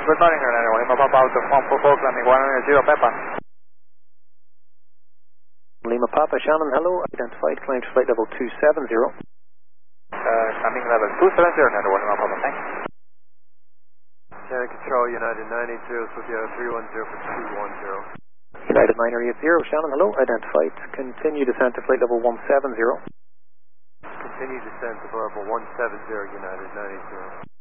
good morning, United 1, Lima Papa Alto 144, climbing 100, Peppa. Lima Papa, Shannon, hello, identified, climb to flight level 270. Climbing level 270, United 1, Lima Papa, thanks. Shannon Control, United 980, Sofia 310 for 210. United 980, Shannon, hello, identified, continue descent to flight level 170. Continue descent to level 170, United 980.